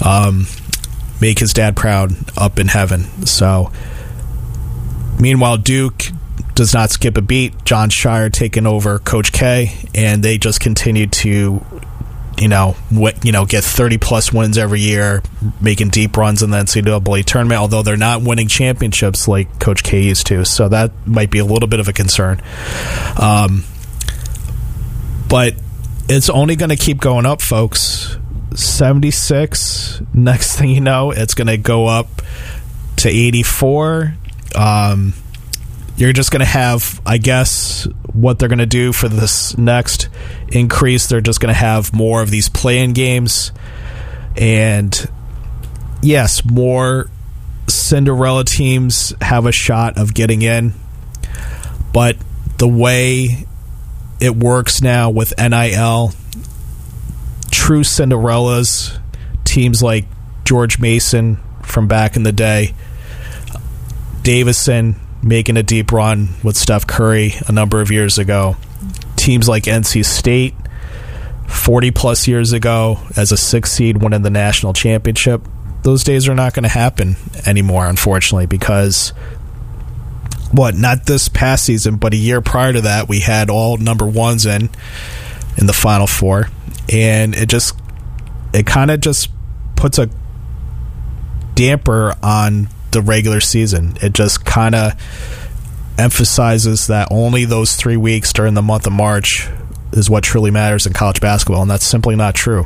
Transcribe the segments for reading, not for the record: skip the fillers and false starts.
make his dad proud up in heaven. So, meanwhile, Duke does not skip a beat. John Shire taking over Coach K, and they just continue to, get 30-plus wins every year, making deep runs in the NCAA tournament, although they're not winning championships like Coach K used to. So that might be a little bit of a concern. But it's only going to keep going up, folks. 76. Next thing you know, it's going to go up to 84. You're just going to have, I guess, what they're going to do for this next increase. They're just going to have more of these play-in games. And, yes, more Cinderella teams have a shot of getting in. But the way it works now with NIL, true Cinderellas, teams like George Mason from back in the day, Davison making a deep run with Steph Curry a number of years ago, teams like NC State 40-plus years ago as a 6th seed winning the national championship. Those days are not going to happen anymore, unfortunately, because not this past season, but a year prior to that, we had all number ones in the Final Four, and it kind of just puts a damper on the regular season. It just kind of emphasizes that only those 3 weeks during the month of March is what truly matters in college basketball, and that's simply not true.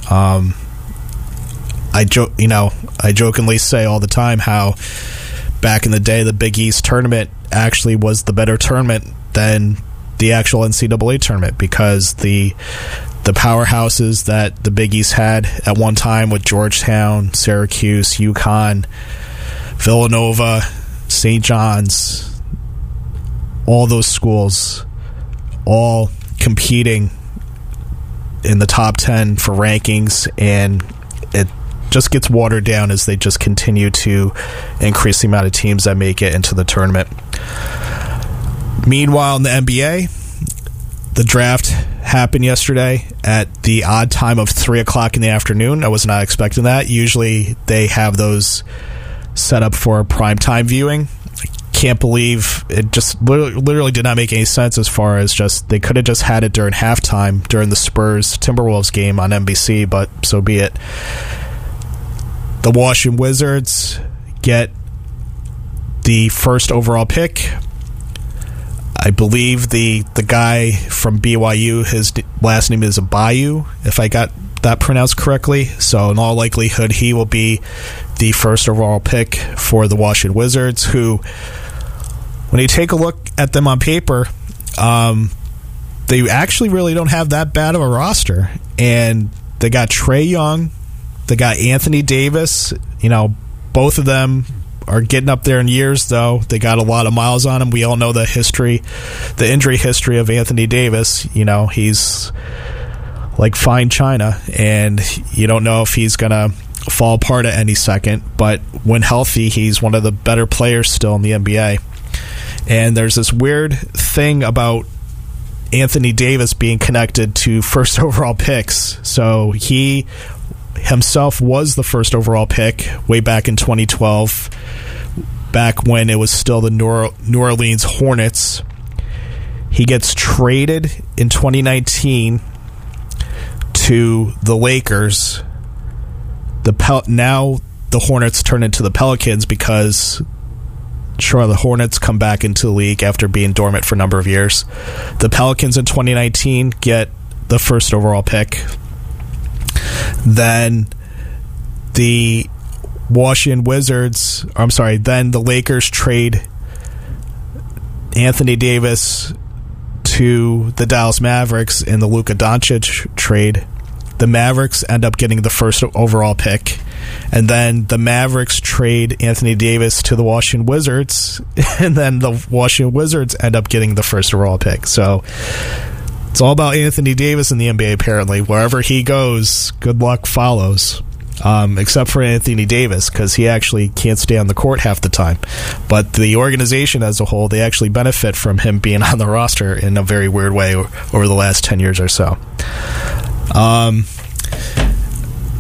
I jokingly say all the time how back in the day the Big East tournament actually was the better tournament than the actual NCAA tournament, because the powerhouses that the Big East had at one time with Georgetown, Syracuse, UConn, Villanova, St. John's, all those schools all competing in the top 10 for rankings, and it just gets watered down as they just continue to increase the amount of teams that make it into the tournament. Meanwhile, in the NBA, the draft happened yesterday at the odd time of 3 o'clock in the afternoon. I was not expecting that. Usually they have those set up for primetime viewing. I can't believe it just literally did not make any sense, as far as just they could have just had it during halftime during the Spurs-Timberwolves game on NBC, but so be it. The Washington Wizards get the first overall pick. I believe the guy from BYU, his last name is Abayu, if I got that pronounced correctly. So in all likelihood, he will be the first overall pick for the Washington Wizards, who, when you take a look at them on paper, they actually really don't have that bad of a roster. And they got Trae Young, they got Anthony Davis. Both of them are getting up there in years, though. They got a lot of miles on them. We all know the injury history of Anthony Davis. He's like fine china, and you don't know if he's going to fall apart at any second. But when healthy, he's one of the better players still in the NBA. And there's this weird thing about Anthony Davis being connected to first overall picks. So he himself was the first overall pick way back in 2012, back when it was still the New Orleans Hornets. He gets traded in 2019 to the Lakers. Now the Hornets turn into the Pelicans, because the Hornets come back into the league after being dormant for a number of years. The Pelicans in 2019 get the first overall pick. Then the Washington Wizards, then the Lakers trade Anthony Davis to the Dallas Mavericks in the Luka Doncic trade. The Mavericks end up getting the first overall pick, and then the Mavericks trade Anthony Davis to the Washington Wizards, and then the Washington Wizards end up getting the first overall pick. So it's all about Anthony Davis in the NBA, apparently. Wherever he goes, good luck follows. Except for Anthony Davis, because he actually can't stay on the court half the time. But the organization as a whole, they actually benefit from him being on the roster in a very weird way over the last 10 years or so.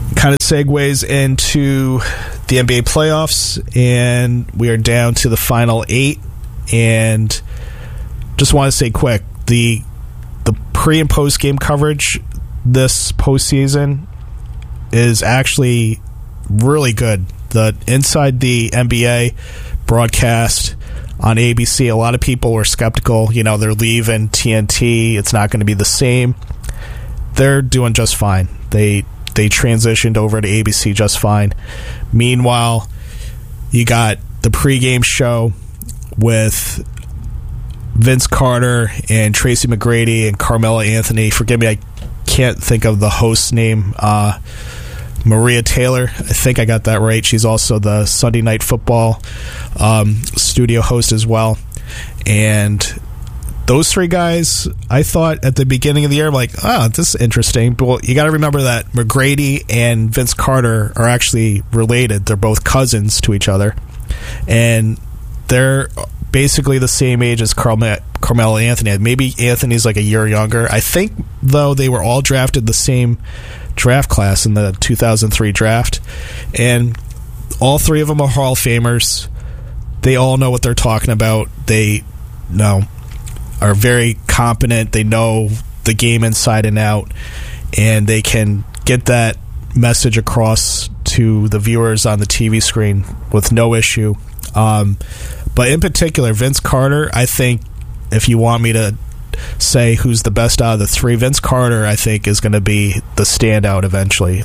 kind of segues into the NBA playoffs, and we are down to the final 8. And just want to say quick, the pre and post game coverage this postseason is actually really good. The Inside the NBA broadcast on ABC, a lot of people were skeptical. They're leaving TNT. It's not going to be the same. They're doing just fine. They transitioned over to ABC just fine. Meanwhile, you got the pregame show with Vince Carter and Tracy McGrady and Carmelo Anthony. Forgive me, I can't think of the host's name. Maria Taylor, I think I got that right. She's also the Sunday Night Football studio host as well. And those three guys, I thought at the beginning of the year, I'm like, this is interesting. But you got to remember that McGrady and Vince Carter are actually related. They're both cousins to each other. And they're basically the same age as Carmelo Anthony. Maybe Anthony's like a year younger. I think, though, they were all drafted the same draft class in the 2003 draft. And all three of them are Hall of Famers. They all know what they're talking about. They are very competent. They know the game inside and out. And they can get that message across to the viewers on the TV screen with no issue. But in particular, Vince Carter, I think if you want me to say who's the best out of the three, Vince Carter, I think, is going to be the standout eventually.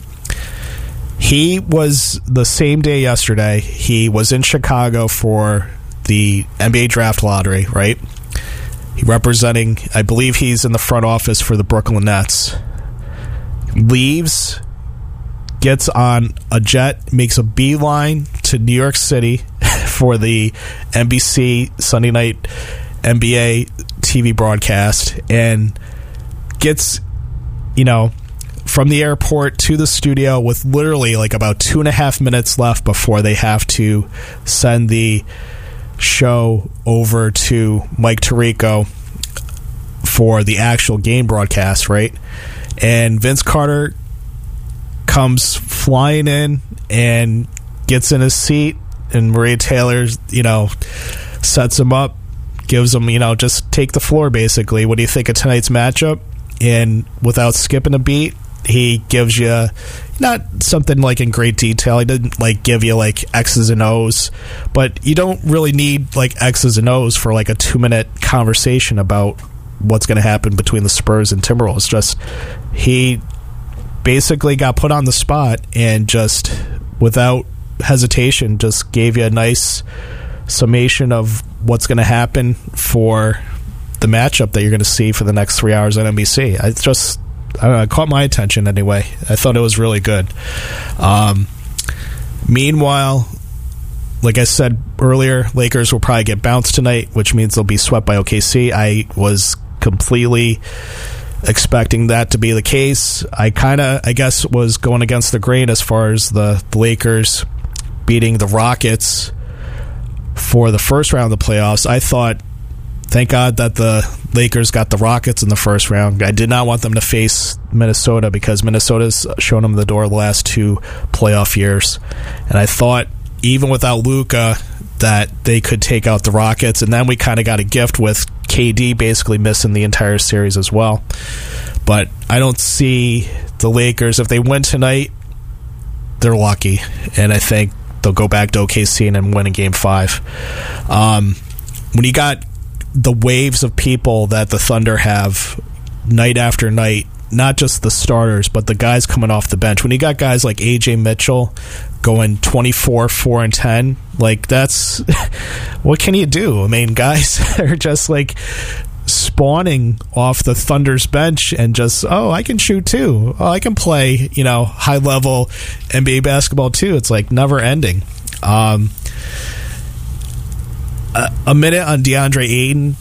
He was the same day yesterday. He was in Chicago for the NBA draft lottery, right? He representing, I believe he's in the front office for the Brooklyn Nets. Leaves, gets on a jet, makes a beeline to New York City for the NBC Sunday Night NBA TV broadcast, and gets, from the airport to the studio with literally like about 2.5 minutes left before they have to send the show over to Mike Tirico for the actual game broadcast, right? And Vince Carter comes flying in and gets in his seat, and Maria Taylor, sets him up, gives him, just take the floor, basically. What do you think of tonight's matchup? And without skipping a beat, he gives you not something like in great detail. He didn't give you X's and O's, but you don't really need X's and O's for a 2-minute conversation about what's going to happen between the Spurs and Timberwolves. Just he basically got put on the spot and just without hesitation just gave you a nice summation of what's going to happen for the matchup that you're going to see for the next 3 hours on NBC. I don't know, it caught my attention anyway. I thought it was really good. Meanwhile, like I said earlier, Lakers will probably get bounced tonight, which means they'll be swept by OKC. I was completely expecting that to be the case. I guess, was going against the grain as far as the Lakers beating the Rockets for the first round of the playoffs. I thought, thank God that the Lakers got the Rockets in the first round. I did not want them to face Minnesota because Minnesota's shown them the door the last 2 playoff years. And I thought, even without Luka, that they could take out the Rockets. And then we kind of got a gift with KD basically missing the entire series as well. But I don't see the Lakers, if they win tonight, they're lucky. And I think they'll go back to OKC and then win in Game 5. When you got the waves of people that the Thunder have night after night, not just the starters, but the guys coming off the bench. When you got guys like AJ Mitchell going 24, 4, and 10, that's what can you do? I mean, guys are just spawning off the Thunder's bench and just, I can shoot too. I can play, high level NBA basketball too. It's never ending. A minute on DeAndre Ayton.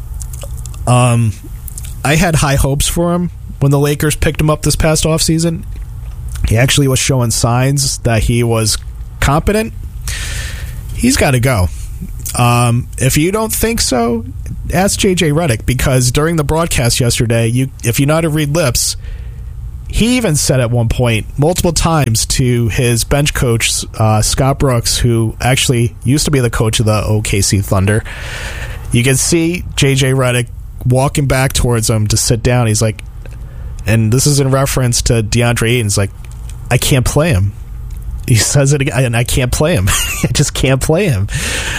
I had high hopes for him when the Lakers picked him up this past offseason. He actually was showing signs that he was competent. He's got to go. If you don't think so, ask JJ Redick, because during the broadcast yesterday, if you know how to read lips, he even said at one point, multiple times, to his bench coach, Scott Brooks, who actually used to be the coach of the OKC Thunder. You can see J.J. Redick walking back towards him to sit down. He's like, and this is in reference to DeAndre Ayton, he's like, I can't play him. He says it again, and I can't play him. I just can't play him.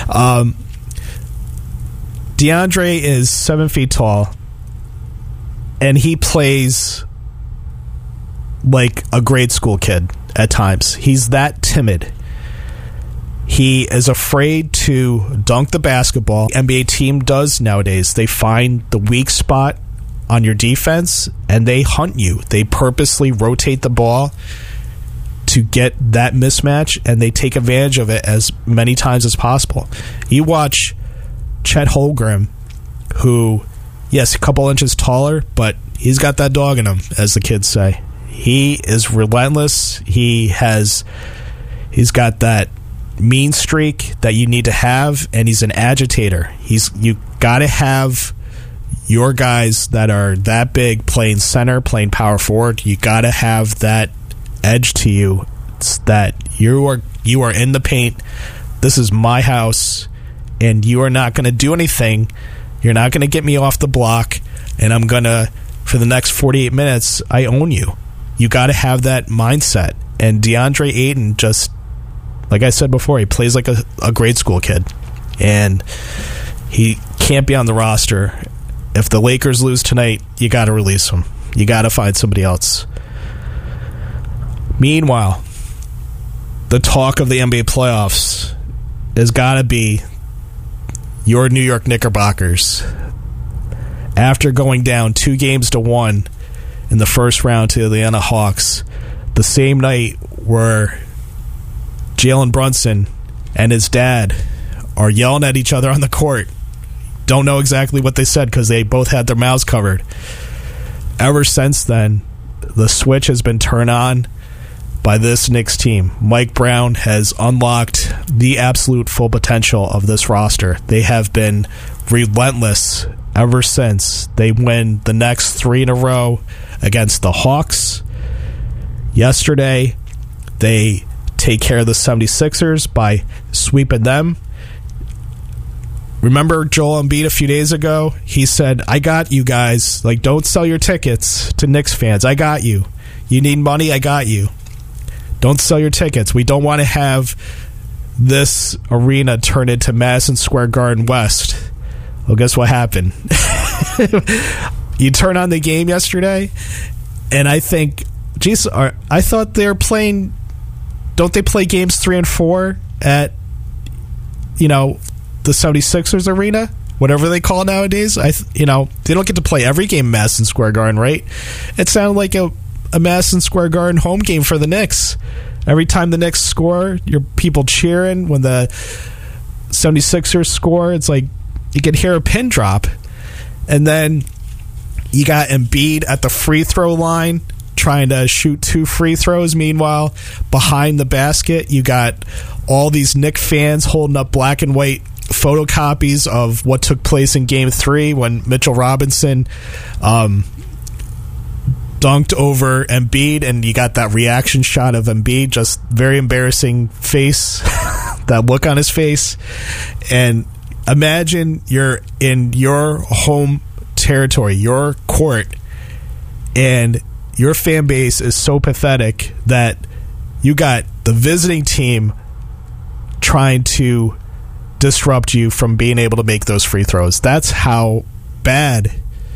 DeAndre is 7 feet tall, and he plays like a grade school kid at times. He's that timid. He is afraid to dunk the basketball. NBA team does nowadays. They find the weak spot on your defense, and they hunt you. They purposely rotate the ball to get that mismatch, and they take advantage of it as many times as possible. You watch Chet Holmgren, who, yes, a couple inches taller, but he's got that dog in him, as the kids say. He is relentless. He's got that mean streak that you need to have, and he's an agitator. You got to have your guys that are that big playing center, playing power forward. You got to have that edge to you. It's that you are in the paint. This is my house, and you are not going to do anything. You're not going to get me off the block, and I'm going to, for the next 48 minutes, I own you. You got to have that mindset. And DeAndre Ayton, just like I said before, he plays like a grade school kid, and he can't be on the roster. If the Lakers lose tonight, you got to release him. You got to find somebody else. Meanwhile, the talk of the NBA playoffs has got to be your New York Knickerbockers. After going down 2-1 in the first round to the Atlanta Hawks, the same night where Jalen Brunson and his dad are yelling at each other on the court. Don't know exactly what they said because they both had their mouths covered. Ever since then, the switch has been turned on by this Knicks team. Mike Brown has unlocked the absolute full potential of this roster. They have been relentless ever since. They win the next 3 in a row against the Hawks. Yesterday, they take care of the 76ers by sweeping them. Remember Joel Embiid a few days ago? He said, I got you guys. Like, don't sell your tickets to Knicks fans. I got you. You need money? I got you. Don't sell your tickets. We don't want to have this arena turn into Madison Square Garden West. Well, guess what happened? You turn on the game yesterday, and I think, geez, I thought they were playing, don't they play games 3 and 4 at, the 76ers arena? Whatever they call it nowadays. They don't get to play every game in Madison Square Garden, right? It sounded like a Madison Square Garden home game for the Knicks. Every time the Knicks score, your people cheering. When the 76ers score, it's like you can hear a pin drop. And then you got Embiid at the free throw line trying to shoot 2 free throws. Meanwhile, behind the basket, you got all these Knicks fans holding up black and white photocopies of what took place in Game 3 when Mitchell Robinson dunked over Embiid, and you got that reaction shot of Embiid, just very embarrassing face, that look on his face. And imagine you're in your home territory, your court, and your fan base is so pathetic that you got the visiting team trying to disrupt you from being able to make those free throws. That's how bad.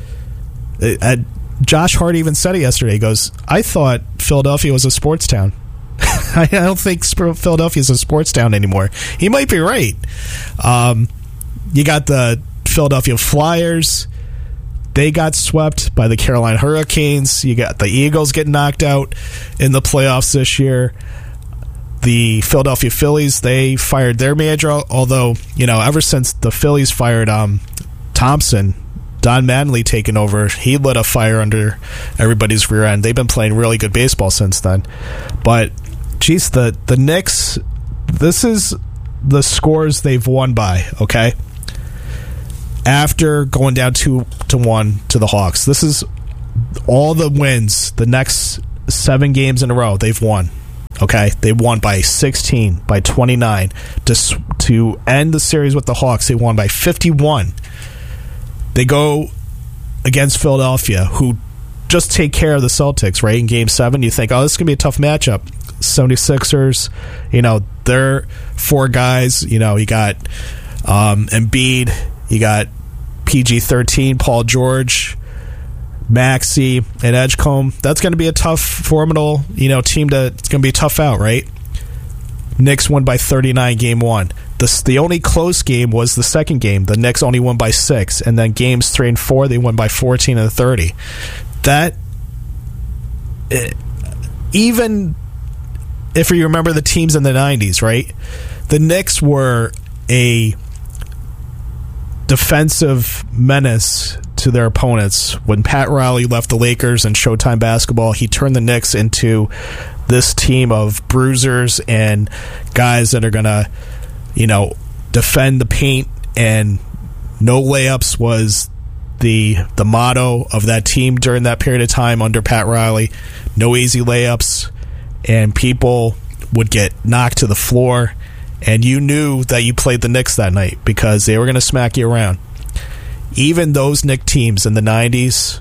Josh Hart even said it yesterday. He goes, I thought Philadelphia was a sports town. I don't think Philadelphia is a sports town anymore. He might be right. You got the Philadelphia Flyers. They got swept by the Carolina Hurricanes. You got the Eagles getting knocked out in the playoffs this year. The Philadelphia Phillies, they fired their manager, although, ever since the Phillies fired Thompson, Don Mattingly taking over, he lit a fire under everybody's rear end. They've been playing really good baseball since then. But, geez, the Knicks, this is the scores they've won by, okay? After going down 2-1 to the Hawks. This is all the wins, the next 7 games in a row, they've won. Okay, they won by 16, by 29. To end the series with the Hawks, they won by 51. They go against Philadelphia, who just take care of the Celtics, right? In Game 7, you think, oh, this is going to be a tough matchup. 76ers, they're 4 guys. You got Embiid, you got PG-13, Paul George, Maxey, and Edgecombe. That's going to be a tough, formidable, team it's going to be a tough out, right? Knicks won by 39 Game 1. The only close game was the second game. The Knicks only won by 6, and then Games 3 and 4, they won by 14 and 30. Even if you remember the teams in the 90s, right? The Knicks were a defensive menace to their opponents. When Pat Riley left the Lakers and Showtime Basketball, he turned the Knicks into this team of bruisers and guys that are going to, defend the paint, and no layups was the motto of that team during that period of time under Pat Riley. No easy layups, and people would get knocked to the floor, and you knew that you played the Knicks that night because they were going to smack you around. Even those Knicks teams in the 90s,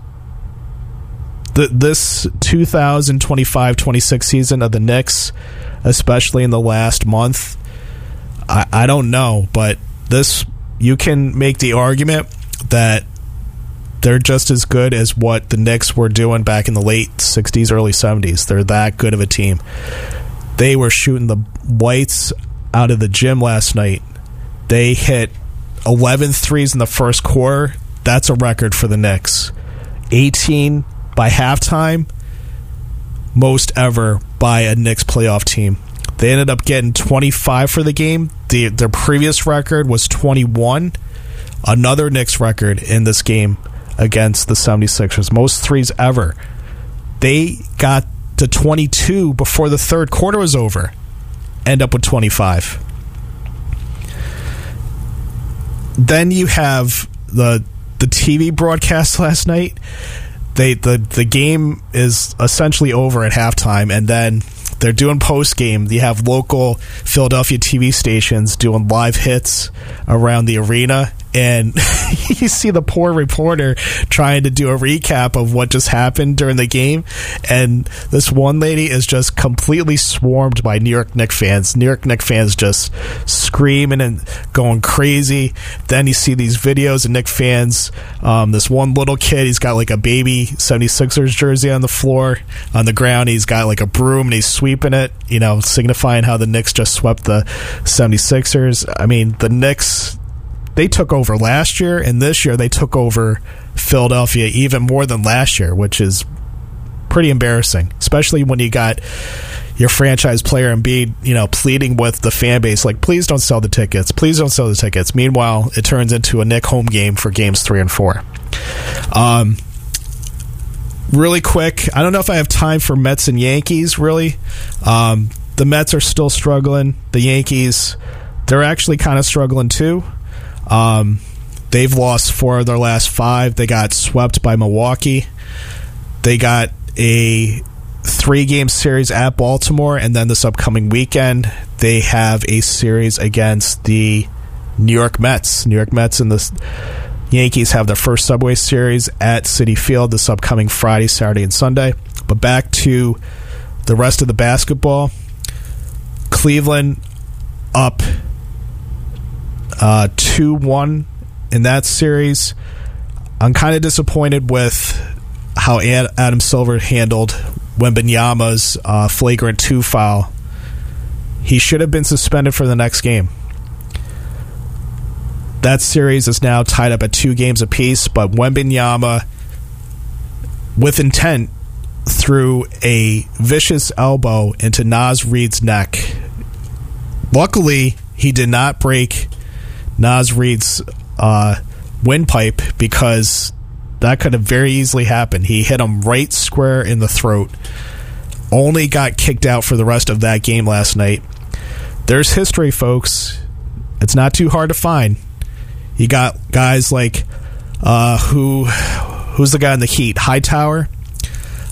this 2025-26 season of the Knicks, especially in the last month, I don't know, but you can make the argument that they're just as good as what the Knicks were doing back in the late 60s, early 70s. They're that good of a team. They were shooting the lights out of the gym last night. They hit 11 threes in the first quarter. That's a record for the Knicks. 18 by halftime, most ever by a Knicks playoff team. They ended up getting 25 for the game. Their previous record was 21. Another Knicks record in this game against the 76ers. Most threes ever. They got to 22 before the third quarter was over. End up with 25. Then you have the TV broadcast last night. The game is essentially over at halftime, and then they're doing post-game. You have local Philadelphia TV stations doing live hits around the arena, and you see the poor reporter trying to do a recap of what just happened during the game, and this one lady is just completely swarmed by New York Knicks fans. New York Knicks fans just screaming and going crazy. Then you see these videos of Knicks fans. This one little kid, he's got like a baby 76ers jersey on the floor. On the ground, he's got like a broom, and he's sweeping it, signifying how the Knicks just swept the 76ers. I mean, the Knicks, they took over last year, and this year they took over Philadelphia even more than last year, which is pretty embarrassing, especially when you got your franchise player Embiid, pleading with the fan base, like, please don't sell the tickets. Please don't sell the tickets. Meanwhile, it turns into a Knicks home game for games 3 and 4. Really quick, I don't know if I have time for Mets and Yankees, really. The Mets are still struggling. The Yankees, they're actually kind of struggling too. They've lost 4 of their last 5. They got swept by Milwaukee. They got a 3-game series at Baltimore, and then this upcoming weekend they have a series against the New York Mets. New York Mets and the Yankees have their first Subway Series at Citi Field this upcoming Friday, Saturday, and Sunday. But back to the rest of the basketball. Cleveland up 2-1 in that series. I'm kind of disappointed with how Adam Silver handled Wembanyama's flagrant 2 foul. He should have been suspended for the next game. That series is now tied up at 2 games apiece, but Wembanyama, with intent, threw a vicious elbow into Naz Reid's neck. Luckily, he did not break Naz Reid's windpipe, because that could have very easily happened. He hit him right square in the throat. Only got kicked out for the rest of that game last night. There's history, folks. It's not too hard to find. You got guys like who's the guy in the Heat? Hightower.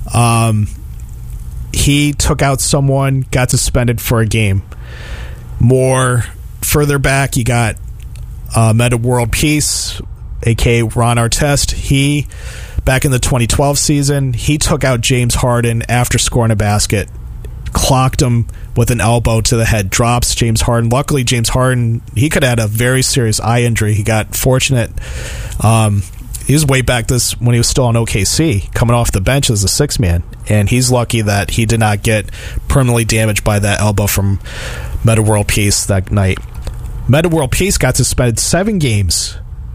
He took out someone, got suspended for a game. More further back, you got Meta World Peace, a.k.a. Ron Artest. He, back in the 2012 season, he took out James Harden after scoring a basket, clocked him with an elbow to the head, drops James Harden. Luckily, James Harden, he could have had a very serious eye injury. He got fortunate. He was way back this when he was still on OKC, coming off the bench as a sixth man, and he's lucky that he did not get permanently damaged by that elbow from Meta World Peace that night. Meta World Peace got suspended 7 games.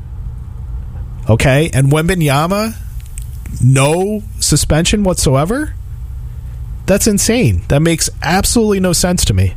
Okay, and Wembanyama, no suspension whatsoever? That's insane. That makes absolutely no sense to me.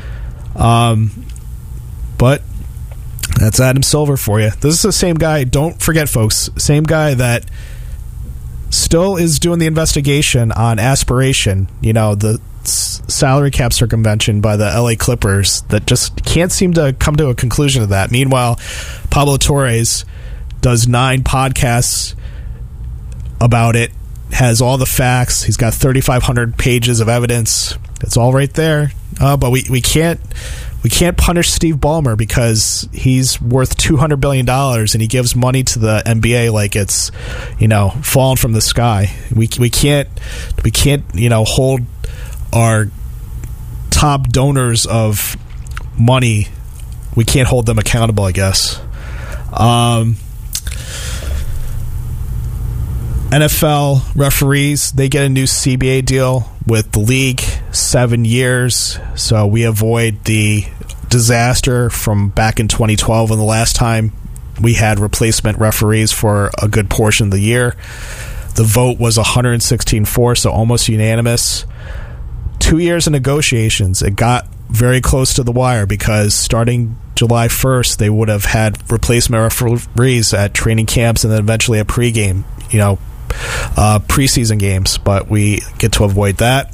But that's Adam Silver for you. This is the same guy, don't forget, folks, same guy that still is doing the investigation on Aspiration, the salary cap circumvention by the LA Clippers that just can't seem to come to a conclusion of that. Meanwhile, Pablo Torres does 9 podcasts about it, has all the facts. He's got 3,500 pages of evidence. It's all right there. But we can't punish Steve Ballmer because he's worth $200 billion and he gives money to the NBA like it's, fallen from the sky. We can't hold our top donors of money. We can't hold them accountable, I guess. NFL referees, they get a new CBA deal with the league, 7 years, so we avoid the disaster from back in 2012 when the last time we had replacement referees for a good portion of the year. The vote was 116-4, so almost unanimous. 2 years of negotiations. It got very close to the wire because starting July 1st, they would have had replacement referees at training camps and then eventually a pregame, preseason games, but we get to avoid that.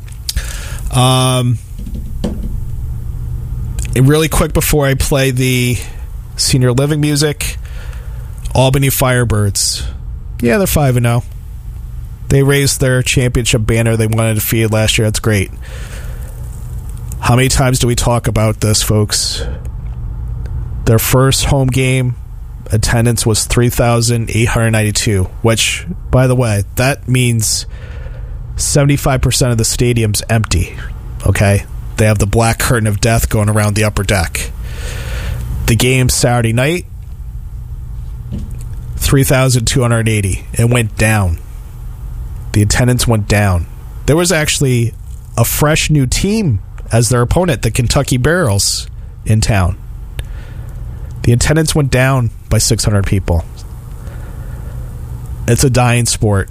Really quick before I play the senior living music, Albany Firebirds. Yeah, they're 5-0. They raised their championship banner they wanted to feed last year. That's great. How many times do we talk about this, folks? Their first home game attendance was 3,892, which, by the way, that means 75% of the stadium's empty. Okay? They have the black curtain of death going around the upper deck. The game Saturday night, 3,280. It went down. The attendance went down. There was actually a fresh new team as their opponent, the Kentucky Barrels, in town. The attendance went down by 600 people. It's a dying sport.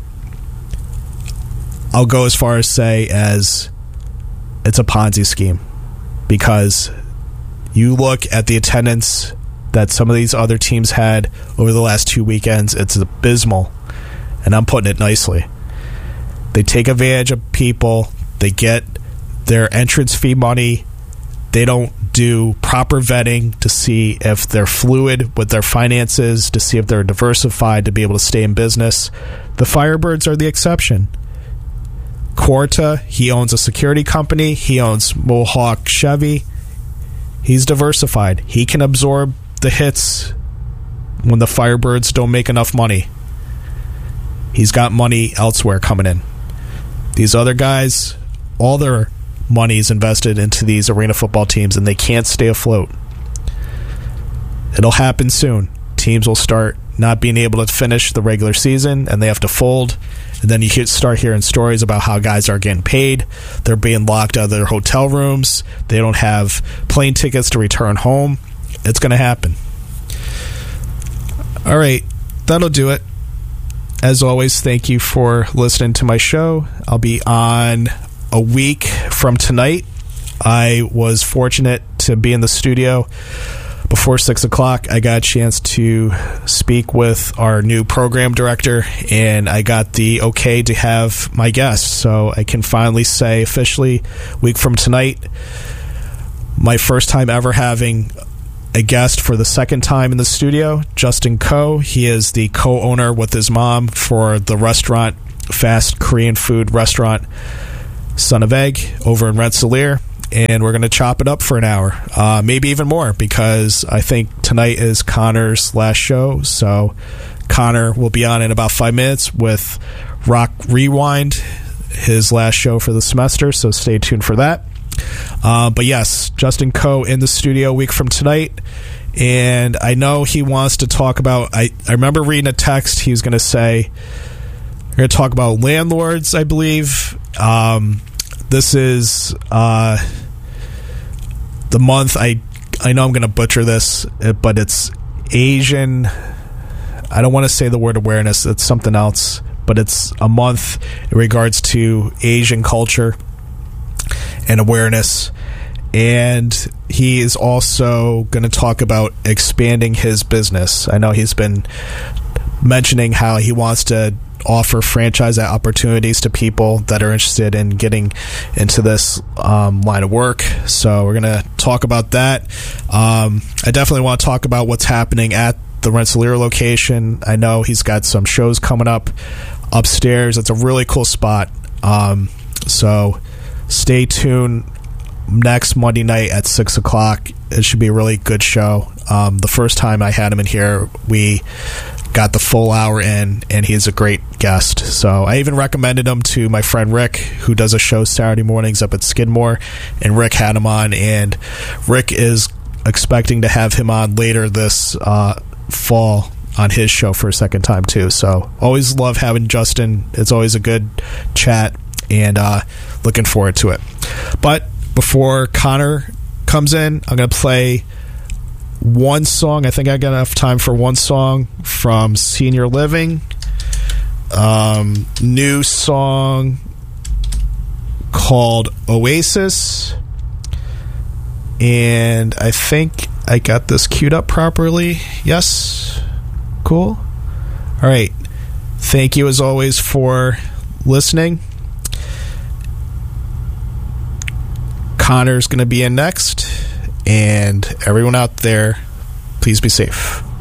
I'll go as far as say as it's a Ponzi scheme, because you look at the attendance that some of these other teams had over the last 2 weekends, it's abysmal, and I'm putting it nicely. They take advantage of people. They get their entrance fee money. They don't do proper vetting to see if they're fluid with their finances, to see if they're diversified to be able to stay in business. The Firebirds are the exception. Corta, he owns a security company. He owns Mohawk Chevy. He's diversified. He can absorb the hits when the Firebirds don't make enough money. He's got money elsewhere coming in. These other guys, all their money is invested into these arena football teams, and they can't stay afloat. It'll happen soon. Teams will start not being able to finish the regular season, and they have to fold. And then you start hearing stories about how guys are getting paid. They're being locked out of their hotel rooms. They don't have plane tickets to return home. It's going to happen. All right, that'll do it. As always, thank you for listening to my show. I'll be on a week from tonight. I was fortunate to be in the studio before 6 o'clock. I got a chance to speak with our new program director, and I got the okay to have my guest. So I can finally say officially, week from tonight, my first time ever having a guest for the second time in the studio, Justin Coe. He is the co-owner with his mom for the restaurant fast Korean food restaurant, Son of Egg, over in Rensselaer. And we're going to chop it up for an hour, maybe even more, because I think tonight is Connor's last show. So Connor will be on in about 5 minutes with Rock Rewind, his last show for the semester. So stay tuned for that. But yes, Justin Coe in the studio a week from tonight. And I know he wants to talk about, I remember reading a text. He was going to say, we're going to talk about landlords, I believe. This is the month, I know I'm going to butcher this, but it's Asian, I don't want to say the word awareness, it's something else, but it's a month in regards to Asian culture and awareness. And he is also going to talk about expanding his business. I know he's been mentioning how he wants to offer franchise opportunities to people that are interested in getting into this line of work. So we're going to talk about that. I definitely want to talk about what's happening at the Rensselaer location. I know he's got some shows coming up upstairs. It's a really cool spot. So stay tuned next Monday night at 6 o'clock. It should be a really good show. The first time I had him in here, we got the full hour in, and he's a great guest. So I even recommended him to my friend Rick, who does a show Saturday mornings up at Skidmore, and Rick had him on, and Rick is expecting to have him on later this fall on his show for a second time too. So always love having Justin. It's always a good chat, and looking forward to it. But before Connor comes in, I'm going to play one song. I think I got enough time for one song from Senior Living. New song called Oasis. And I think I got this queued up properly. Yes. Cool. All right. Thank you as always for listening. Connor's going to be in next. And everyone out there, please be safe.